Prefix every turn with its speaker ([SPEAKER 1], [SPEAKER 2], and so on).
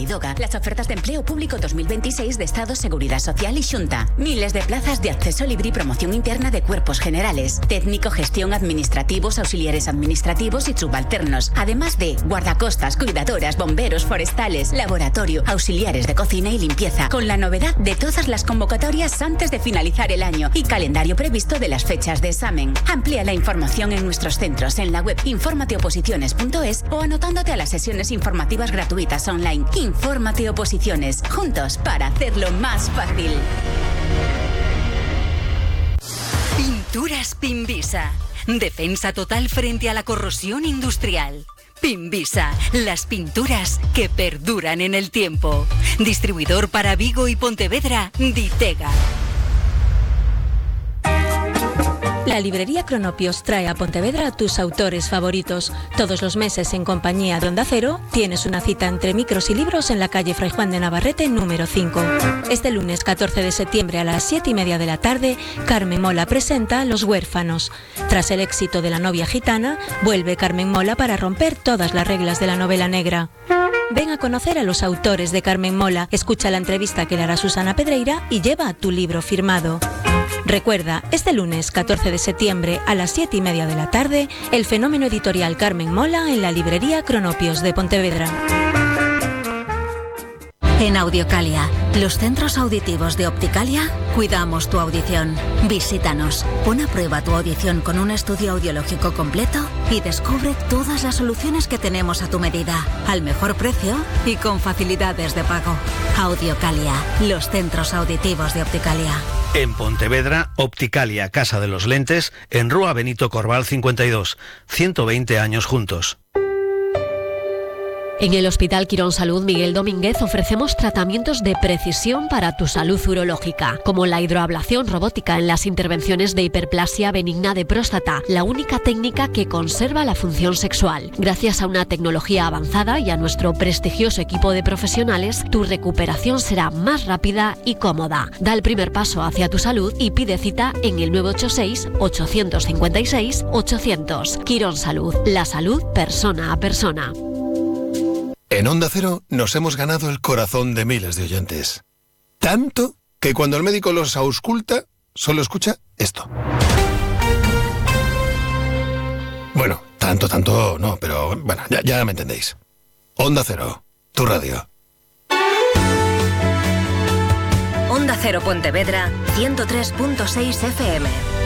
[SPEAKER 1] Idoga, las ofertas de empleo público 2026 de Estado, Seguridad Social y Xunta. Miles de plazas de acceso libre y promoción interna de cuerpos generales, técnico, gestión, administrativos, auxiliares administrativos y subalternos. Además de guardacostas, cuidadoras, bomberos, forestales, laboratorio, auxiliares de cocina y limpieza. Con la novedad de todas las convocatorias antes de finalizar el año y calendario previsto de las fechas de examen. Amplía la información en nuestros centros en la web informateoposiciones.es o anotándote a las sesiones informativas gratuitas online. Infórmate Oposiciones, juntos para hacerlo más fácil.
[SPEAKER 2] Pinturas Pimbisa. Defensa total frente a la corrosión industrial. Pimbisa, las pinturas que perduran en el tiempo. Distribuidor para Vigo y Pontevedra, Ditega.
[SPEAKER 3] La librería Cronopios trae a Pontevedra a tus autores favoritos. Todos los meses, en compañía de Onda Cero, tienes una cita entre micros y libros en la calle Fray Juan de Navarrete, número 5. Este lunes 14 de septiembre a las 7:30 de la tarde, Carmen Mola presenta Los Huérfanos. Tras el éxito de La novia gitana, vuelve Carmen Mola para romper todas las reglas de la novela negra. Ven a conocer a los autores de Carmen Mola, escucha la entrevista que le hará Susana Pedreira y lleva tu libro firmado. Recuerda, este lunes 14 de septiembre a las 7:30 de la tarde, el fenómeno editorial Carmen Mola en la librería Cronopios de Pontevedra.
[SPEAKER 2] En Audiocalia, los centros auditivos de Opticalia, cuidamos tu audición. Visítanos, pon a prueba tu audición con un estudio audiológico completo y descubre todas las soluciones que tenemos a tu medida, al mejor precio y con facilidades de pago. Audiocalia, los centros auditivos de Opticalia.
[SPEAKER 4] En Pontevedra, Opticalia, Casa de los Lentes, en Rúa Benito Corval 52. 120 años juntos.
[SPEAKER 5] En el Hospital Quirón Salud Miguel Domínguez ofrecemos tratamientos de precisión para tu salud urológica, como la hidroablación robótica en las intervenciones de hiperplasia benigna de próstata, la única técnica que conserva la función sexual. Gracias a una tecnología avanzada y a nuestro prestigioso equipo de profesionales, tu recuperación será más rápida y cómoda. Da el primer paso hacia tu salud y pide cita en el 986-856-800. Quirón Salud, la salud persona a persona.
[SPEAKER 6] En Onda Cero nos hemos ganado el corazón de miles de oyentes. Tanto que cuando el médico los ausculta, solo escucha esto. Bueno, tanto no, pero bueno, ya me entendéis. Onda Cero, tu radio.
[SPEAKER 2] Onda Cero Pontevedra, 103.6 FM.